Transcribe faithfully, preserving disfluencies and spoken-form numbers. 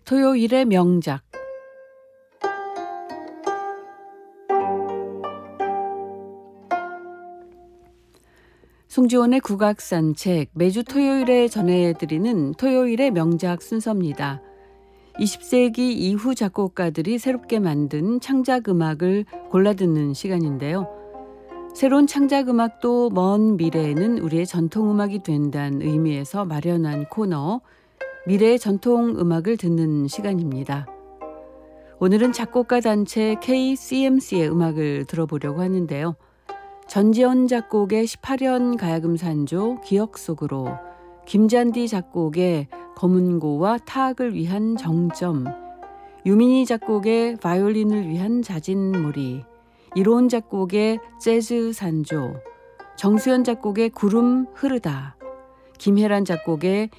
토요일의 명작. 송지원의 국악산책, 매주 토요일에 전해드리는 토요일의 명작 순서입니다. 이십 세기 이후 작곡가들이 새롭게 만든 창작 음악을 골라 듣는 시간인데요. 새로운 창작 음악도 먼 미래에는 우리의 전통 음악이 된다는 의미에서 마련한 코너, 미래의 전통 음악을 듣는 시간입니다. 오늘은 작곡가 단체 케이씨엠씨의 음악을 들어보려고 하는데요. 전지현 작곡의 십팔 연 가야금 산조 기억 속으로, 김잔디 작곡의 검은고와 타악을 위한 정점, 유민희 작곡의 바이올린을 위한 자진몰이, 이로운 작곡의 재즈 산조, 정수연 작곡의 구름 흐르다, 김혜란 작곡의